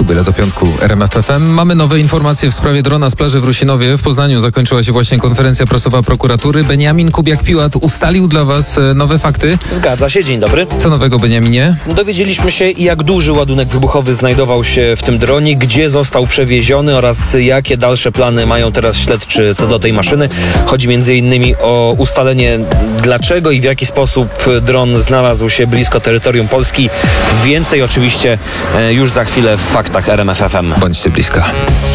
Byle do piątku RMF FM. Mamy nowe informacje w sprawie drona z plaży w Rusinowie. W Poznaniu zakończyła się właśnie konferencja prasowa prokuratury. Beniamin Kubiak-Piłat ustalił dla Was nowe fakty. Zgadza się, dzień dobry. Co nowego, Beniaminie? Dowiedzieliśmy się, jak duży ładunek wybuchowy znajdował się w tym dronie, gdzie został przewieziony oraz jakie dalsze plany mają teraz śledczy co do tej maszyny. Chodzi m.in. o ustalenie, dlaczego i w jaki sposób dron znalazł się blisko terytorium Polski. Więcej oczywiście już za chwilę w faktach RMF FM. Bądźcie blisko.